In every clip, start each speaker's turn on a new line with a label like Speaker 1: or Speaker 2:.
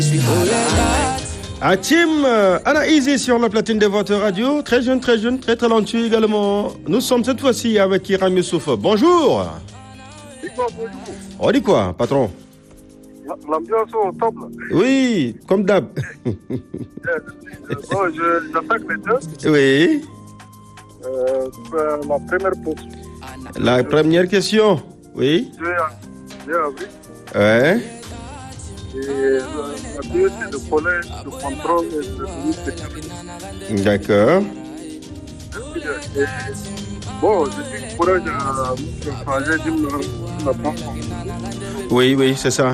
Speaker 1: Hatim, Anna Easy sur la platine de votre radio. Très jeune, très talentueux également. Nous sommes cette fois-ci avec Hiram Youssouf. Bonjour.
Speaker 2: Bonjour.
Speaker 1: On dit quoi, patron?
Speaker 2: L'ambiance est au top.
Speaker 1: Oui, comme d'hab.
Speaker 2: J'attaque les deux.
Speaker 1: Oui.
Speaker 2: La première pause.
Speaker 1: La première question. Oui.
Speaker 2: 2 avril.
Speaker 1: Ouais.
Speaker 2: Et la deux, c'est le collège de contrôle et de ministre.
Speaker 1: D'accord.
Speaker 2: Bon, je dis courage à M. Fagé d'Hymne la France.
Speaker 1: Oui, c'est ça.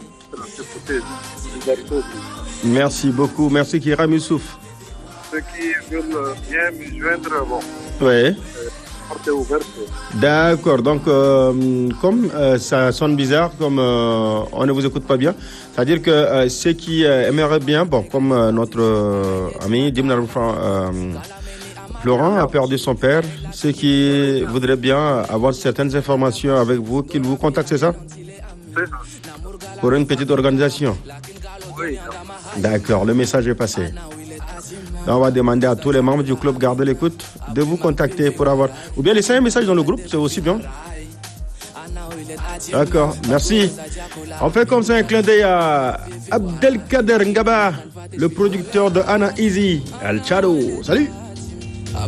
Speaker 1: Merci beaucoup. Merci Hiram Youssouf.
Speaker 2: Ceux qui veulent bien me joindre, bon.
Speaker 1: Oui.
Speaker 2: Porte ouverte.
Speaker 1: D'accord. Donc, comme ça sonne bizarre, comme on ne vous écoute pas bien, c'est-à-dire que ceux qui aimeraient bien, bon, comme notre ami Dimnar Florent a perdu son père, ceux qui voudraient bien avoir certaines informations avec vous, qu'ils vous contactent, c'est ça?
Speaker 2: C'est ça.
Speaker 1: Pour une petite organisation.
Speaker 2: Oui.
Speaker 1: D'accord, le message est passé. Là, on va demander à tous les membres du club Garde l'écoute de vous contacter pour avoir... Ou bien laisser un message dans le groupe, c'est aussi bien. D'accord, merci. On fait comme ça un clin d'œil à Abdelkader Ngaba, le producteur de Anna Easy, Al Chado. Salut!